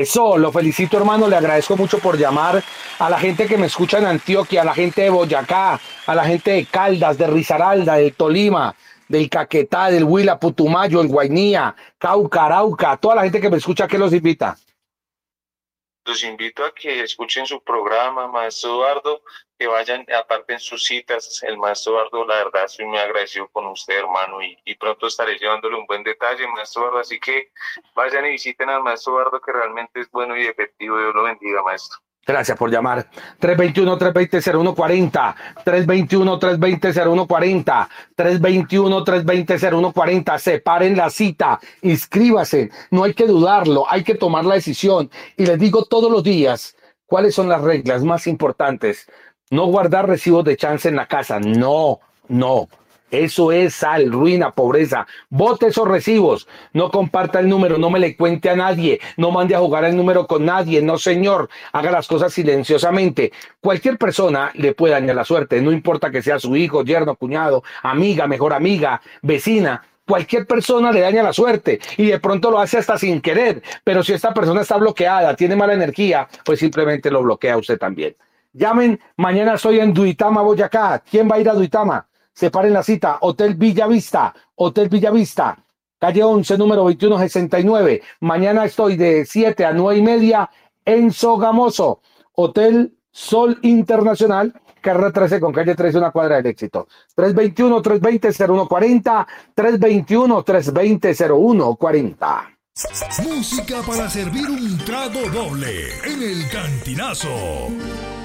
Eso, lo felicito, hermano, le agradezco mucho por llamar a la gente que me escucha en Antioquia, a la gente de Boyacá, a la gente de Caldas, de Risaralda, del Tolima, del Caquetá, del Huila, Putumayo, el Guainía, Cauca, Arauca, toda la gente que me escucha, ¿qué los invita? Los invito a que escuchen su programa, Maestro Eduardo, que vayan, aparten sus citas. El Maestro Eduardo, la verdad, estoy muy agradecido con usted, hermano, y pronto estaré llevándole un buen detalle, Maestro Eduardo. Así que vayan y visiten al Maestro Eduardo, que realmente es bueno y efectivo. Dios lo bendiga, Maestro. Gracias por llamar. 321-320-0140, 321-320-0140, 321-320-0140. Separen la cita, inscríbase. No hay que dudarlo, hay que tomar la decisión. Y les digo todos los días cuáles son las reglas más importantes. No guardar recibos de chance en la casa. No, no. Eso es sal, ruina, pobreza. Bote esos recibos. No comparta el número, no me le cuente a nadie. No mande a jugar el número con nadie. No, señor. Haga las cosas silenciosamente. Cualquier persona le puede dañar la suerte. No importa que sea su hijo, yerno, cuñado, amiga, mejor amiga, vecina. Cualquier persona le daña la suerte y de pronto lo hace hasta sin querer. Pero si esta persona está bloqueada, tiene mala energía, pues simplemente lo bloquea usted también. Llamen, mañana estoy en Duitama, Boyacá. ¿Quién va a ir a Duitama? Separen la cita, Hotel Villavista, calle 11, número 2169. Mañana estoy de 7 a 9 y media en Sogamoso, Hotel Sol Internacional, carrera 13 con calle 13, una cuadra del éxito. 321-320-0140, 321-320-0140. Música para servir un trago doble en el Cantinazo.